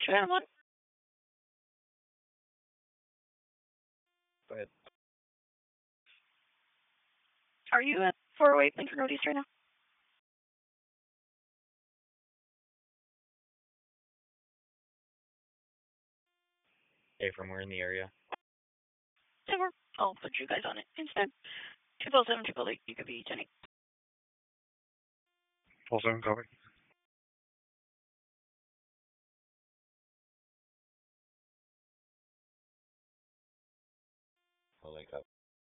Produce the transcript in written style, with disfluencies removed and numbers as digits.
1. Go ahead. Are you at 408 Lincoln Road East right now? Hey, from where in the area? Sure. I'll put you guys on it instead. 207, 208, you could be 10. 12-7, copy.